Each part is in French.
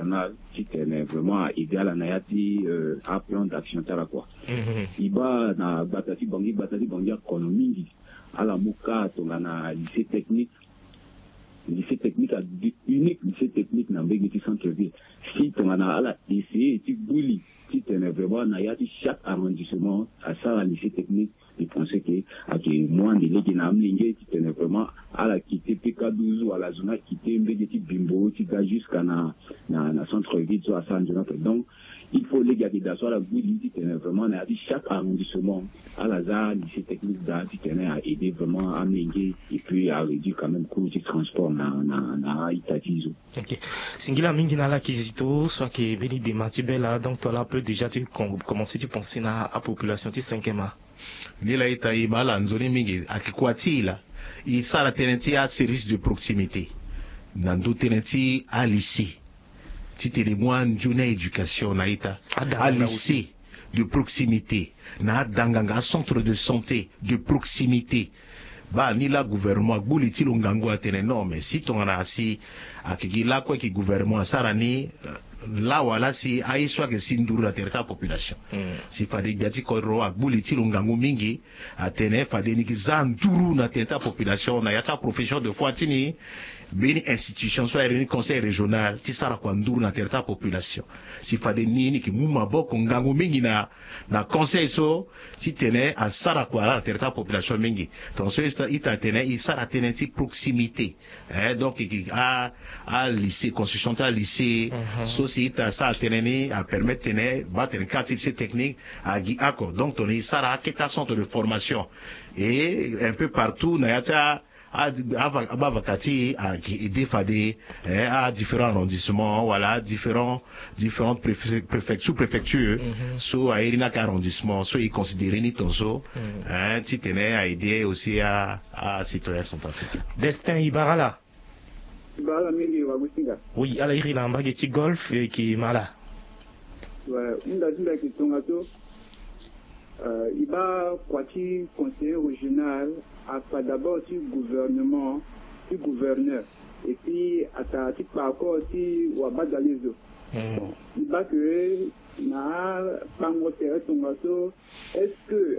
national qui tenait vraiment égal à Nayati à plan d'action tara quoi. Iba na batati bangi économie à la Mouka tongana lycée technique à unique lycée technique na mbegi centre-ville. Si tongana à la lycée tu bouli qui tenait vraiment Nayati chaque arrondissement à ça la lycée technique. Je pensais que moins de l'équipe n'a amené qui tenait vraiment à la quitter PK12 ou à la zone quitter mbegi bimbo qui va jusqu'à na centre-ville soit à San Jonathan. Donc il faut les gars qui d'asseoir la bouli qui tenait vraiment Nayati chaque arrondissement à la ZA lycée technique d'art qui tenait à aider vraiment à amener et puis à réduire quand même coût du transport na Itatizo. Ok. Singila mingi na la kizito soit que beni de matibela donc toi là peut déjà tu commencer tu penser na à population ti 5e a. Nila itaï mala nzoni mingi akikwati la isala tenenti à service de proximité nando tenenti à lycée tite les moines juna éducation naïta à lycée de proximité na danganga centre de santé de proximité ba ni la gouvernement buli ti longango atene non mais si ton ana si akigi la quoi qui gouvernement sarani là wala si ayi soit que sinduru la terre population si fade biati ko ro akbuli ti longango mingi atene fade ni zanduru na terre population na yata profession de foi tini beni institution soit réuni conseil régional ti sara kwa nduru na terre population si fade ni ki muma boko ngango mingi na conseil so si tene a sara kwa la terre population mingi donc so ita tene i sara tene ti proximité donc a lycée construction ta lycée so si ita sa tene ni a permettre tene ba tene quartier technique a gi accord donc toni sara keta centre de formation et un peu partout na yata à différents arrondissements, voilà, différentes sous-préfectures, soit à Irina arrondissement, soit y considérer ni tonso, si tenait à aider aussi à citoyens centrafricains. Destin Ibarala. Ibarala mingi wa Gusinga. Oui, à la Irina mbageti golf et qui mala. Ouais, une qui tongato. Il va quati conseiller régional à pas d'abord du gouvernement, du gouverneur et puis à ta petite parcours si ou à Badalizo. Il va que na pangotere tongato est-ce que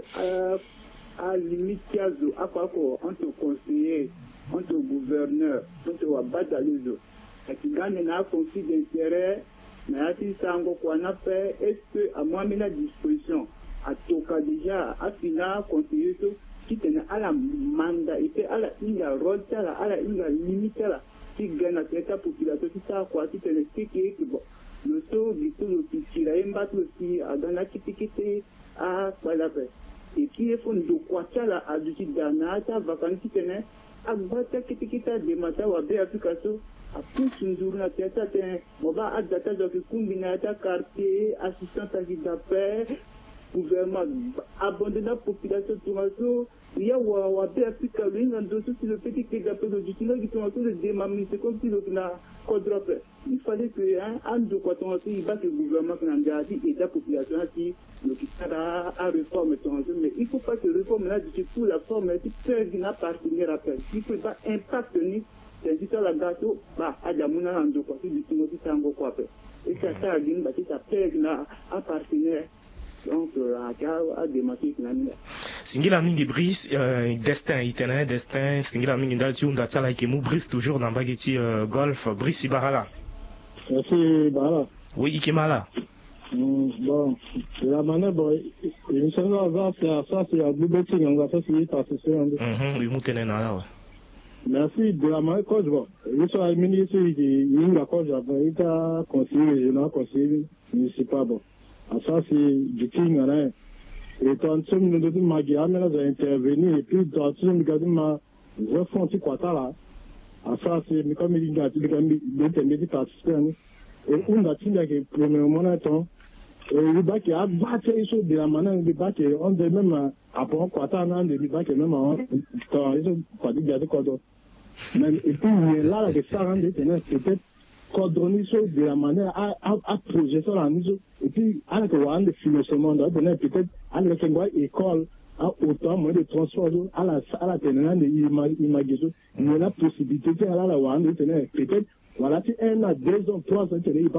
à limite à quoi entre conseiller, entre gouverneur, entre Badalizo et qui gagne na conflit d'intérêt na si sango quoi na fait est-ce que à moi mettre à disposition à tout cas déjà à finir conseiller qui tenait à la mandat et à la rôle à la limite là qui gagne cette population qui ça quoi qui tenait qui bon le taux du tout le petit là il bat aussi à dans la qui à quoi la paix et qui est fond de quoi ça là à du dana ça vacances qui tenait à battre qui ta de matin ou à application à tout une journée à tête on va à data donc combiner ta quartier assistant à vie d'appel gouvernement abandonner la population tomato il y a wa be afrika linga ndo sur le petit que d'appel de dictionnaire qui tomato de démami c'est comme si le na quadruple il fallait que un de quoi tomato il va que le gouvernement n'a dit et la population qui le qui sera à réforme tomato mais il faut pas que réforme là du tout la forme qui peut n'a partenaire appel il faut pas impact ni c'est dit ça la gâteau bah à jamuna ndo quoi du tomato tango quoi et ça a dit bah ça peut na à partenaire. Donc, à démarrer finalement. Singila mingi Brice, destin itenay, destin, Singila mingi dalti unda tala ikemu Brice toujours dans bageti golf, Brice Ibarala. Merci Ibarala. Oui, Ikemala. Bon, la manière, bon, Inch'Allah, ça c'est à Boubeti, on va faire ce qui est passé. Oui, moutene nala, ouais. Merci de la manière, coach, bon, je suis à ministre, il y a une coach, il y a conseiller régional, conseiller municipal, bon. Ça, c'est du king, hein. Et quand tu me dis, ma gueule, elle a intervenu, et puis, quand tu me dis, ma, je fais un petit quoi, là. Ça, c'est, comme il dit, il participer, et on a dit, que, premièrement, le bac est abattu, de la manière, le bac est, on dit même, après, quoi, le bac est même, quand ils ont pas dit, il y a des codes. Mais, et puis, là, le ça, peut-être, coordonner de la manière à projeter la mise et puis à la commande de financement peut-être à la école à autant moins de transport à la tenante de imagination il y a la possibilité à la peut-être voilà tu 1 à 2 ans 3 ans